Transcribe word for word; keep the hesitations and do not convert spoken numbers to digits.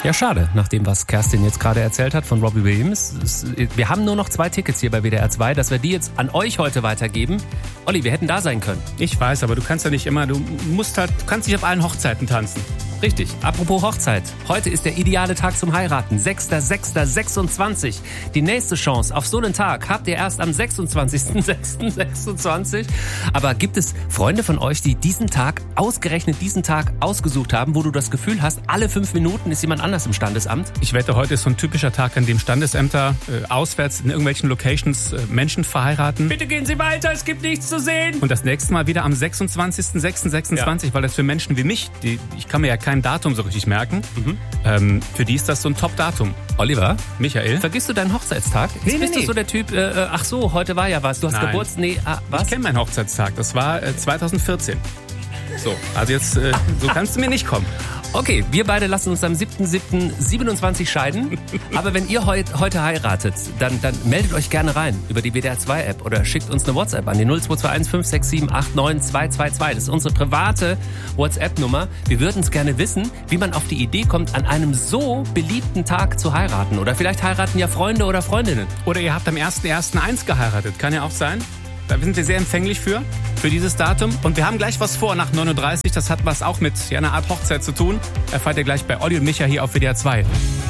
Ja, schade, nach dem, was Kerstin jetzt gerade erzählt hat von Robbie Williams. Es, wir haben nur noch zwei Tickets hier bei W D R zwei, dass wir die jetzt an euch heute weitergeben. Olli, wir hätten da sein können. Ich weiß, aber du kannst ja nicht immer, du musst halt, du kannst nicht auf allen Hochzeiten tanzen. Richtig. Apropos Hochzeit. Heute ist der ideale Tag zum Heiraten. sechster sechster sechsundzwanzig. Die nächste Chance auf so einen Tag habt ihr erst am sechsundzwanzigster sechster sechsundzwanzig. Aber gibt es Freunde von euch, die diesen Tag, ausgerechnet diesen Tag ausgesucht haben, wo du das Gefühl hast, alle fünf Minuten ist jemand anders im Standesamt? Ich wette, heute ist so ein typischer Tag, an dem Standesämter äh, auswärts in irgendwelchen Locations äh, Menschen verheiraten. Bitte gehen Sie weiter, es gibt nichts zu sehen. Und das nächste Mal wieder am sechsundzwanzigster sechster sechsundzwanzig, ja. Weil das für Menschen wie mich, die, ich kann mir ja kein Datum so richtig merken, mhm. ähm, für die ist das so ein Top-Datum. Oliver? Michael? Vergisst du deinen Hochzeitstag? Jetzt nee, bist nee, du so der Typ, äh, ach so, heute war ja was, du hast Nein. Geburtstag, nee, ah, was? Ich kenne meinen Hochzeitstag, das war äh, zweitausendvierzehn. So, also jetzt, äh, so kannst du mir nicht kommen. Okay, wir beide lassen uns am siebter siebter siebenundzwanzig scheiden. Aber wenn ihr heut, heute heiratet, dann, dann meldet euch gerne rein über die W D R zwei App oder schickt uns eine WhatsApp an die null zwei zwei eins fünf sechs sieben acht neun zwei zwei zwei. Das ist unsere private WhatsApp-Nummer. Wir würden es gerne wissen, wie man auf die Idee kommt, an einem so beliebten Tag zu heiraten. Oder vielleicht heiraten ja Freunde oder Freundinnen. Oder ihr habt am erster erster eins geheiratet, kann ja auch sein. Da sind wir sehr empfänglich für, für dieses Datum. Und wir haben gleich was vor nach neun Uhr dreißig. Das hat was auch mit ja, einer Art Hochzeit zu tun. Erfahrt ihr gleich bei Olli und Micha hier auf W D R zwei.